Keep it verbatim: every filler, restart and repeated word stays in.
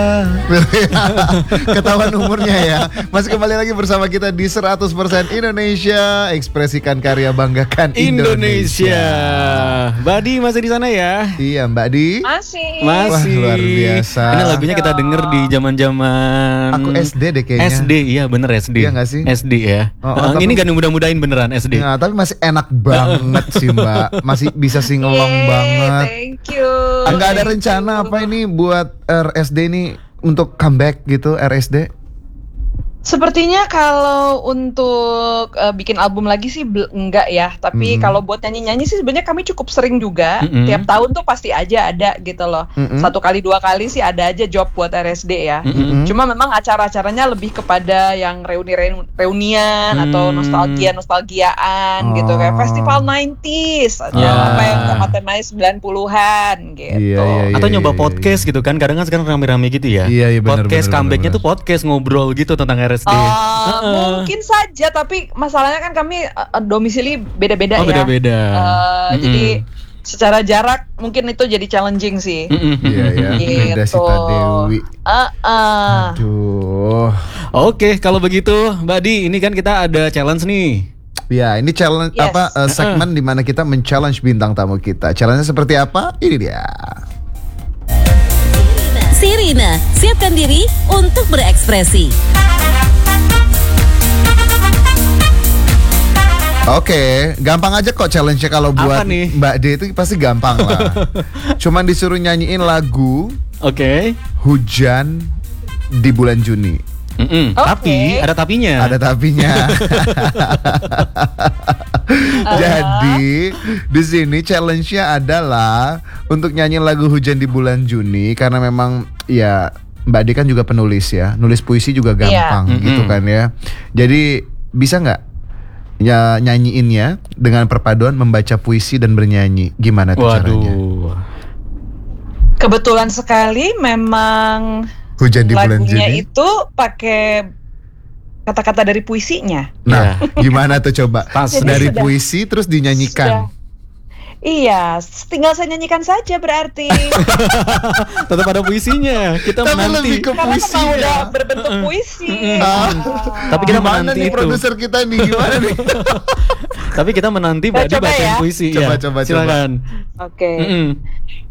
Ketahuan umurnya ya. Masih kembali lagi bersama kita di seratus persen Indonesia. Ekspresikan karya, banggakan Indonesia, Indonesia. Mbak Di masih di sana ya? Iya Mbak Di. Masih. Masih. Wah, luar biasa. Ini lagunya kita denger di zaman-zaman Aku S D deh kayaknya. S D, iya bener S D. Iya gak sih? S D ya. Oh, oh, uh, tapi... Ini gak mudah-mudahin beneran S D. Nah, tapi masih enak banget sih Mbak. Masih bisa singelong Yeay, banget. Thank you. Enggak ada Thank rencana you. apa ini buat R S D ini untuk comeback gitu, R S D? Sepertinya kalau untuk uh, bikin album lagi sih bel- enggak ya. Tapi Mm-hmm. kalau buat nyanyi-nyanyi sih sebenarnya kami cukup sering juga. Mm-hmm. Tiap tahun tuh pasti aja ada gitu loh. Mm-hmm. Satu kali dua kali sih ada aja job buat R S D ya. Mm-hmm. Cuma memang acara-acaranya lebih kepada yang reuni-reunian Hmm. atau nostalgia-nostalgiaan Oh. gitu. Kayak festival sembilan puluhan atau Ya. apa yang temanya sembilan puluhan gitu. Iya, iya, iya. Atau nyoba podcast gitu kan. Kadang kan sekarang rame-rame gitu ya. Iya, iya, bener, Podcast bener, comebacknya bener, tuh podcast ngobrol gitu tentang R S D. Uh, Uh-uh. Mungkin saja, tapi masalahnya kan kami uh, domisili beda-beda Oh, ya. beda-beda. Uh, Mm-mm. Jadi secara jarak mungkin itu jadi challenging sih. Mm-mm. Iya ya, Gitu. Beda Sita Dewi. Uh-uh. Aduh. Oke, kalau begitu Mbak Di, ini kan kita ada challenge nih. Ya, ini challenge Yes. apa uh, segmen di mana kita men-challenge bintang tamu kita. Challenge-nya seperti apa? Ini dia. Sirina, siapkan diri untuk berekspresi. Oke, gampang aja kok challenge-nya kalau buat Apa nih? Mbak D itu pasti gampang lah. Cuman disuruh nyanyiin lagu Oke. Hujan di bulan Juni. Mm-mm. Oke. Tapi ada tapinya. Ada tapinya. Jadi di sini challenge-nya adalah untuk nyanyiin lagu Hujan di bulan Juni karena memang ya Mbak D kan juga penulis ya, nulis puisi juga gampang Iya. gitu Mm-mm. kan ya. Jadi bisa nggak ya nyanyiinnya dengan perpaduan membaca puisi dan bernyanyi? Gimana tuh caranya? Waduh. Kebetulan sekali memang Hujan di bulan lagunya Juni. itu pakai kata-kata dari puisinya. Nah, gimana tuh coba? Pas. Jadi Dari sudah- puisi terus dinyanyikan. Sudah. Iya, tinggal saya nyanyikan saja berarti. Tetap ada puisinya. Kita Tapi menanti. lebih ke Karena memang puisinya. udah berbentuk puisi. Ah. Tapi kita Gimana menanti nih itu. produser kita nih? Gimana nih? Tapi kita menanti Mbak Di coba bacain ya. puisi. Coba, ya. coba, coba. Silakan. Oke. Mm-mm.